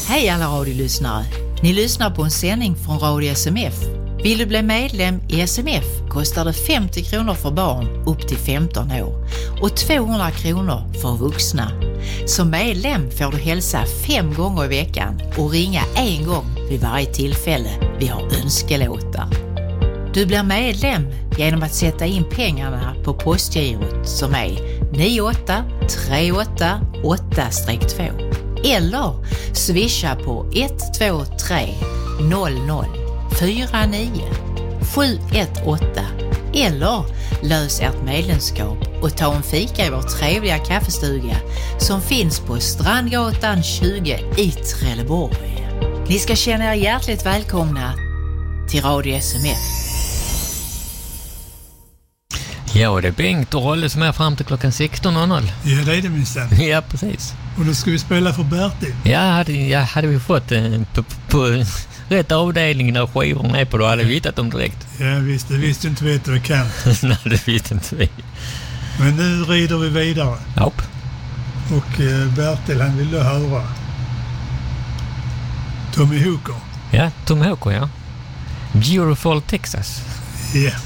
Hej alla radiolyssnare. Ni lyssnar på en sändning från Radio SMF. Vill du bli medlem i SMF kostar det 50 kronor för barn upp till 15 år och 200 kronor för vuxna. Som medlem får du hälsa 5 gånger i veckan och ringa 1 gång vid varje tillfälle vi har önskelåtar. Du blir medlem genom att sätta in pengarna på postgirot som är 98388-2 eller swisha på 123 00 49 718 eller lös ert medlemskap och ta en fika i vår trevliga kaffestuga som finns på Strandgatan 20 i Trelleborg. Ni ska känna er hjärtligt välkomna till Radio SMF. Ja, det är Bengt och Rolle som är fram till klockan 16.00. Ja, det är det minsann. Ja, precis. Och då ska vi spela för Bertil. Ja, hade vi fått på rätt avdelning där skivorna är på, då hade vi hittat dem direkt. Ja, visst. Det visste inte vi att det var Kent. Nej, det visste inte vi. Men nu rider vi vidare. Ja. Och Bertil, han vill då höra Tommy Hooker. Ja, Tommy Hooker, ja. Beautiful Texas. Ja.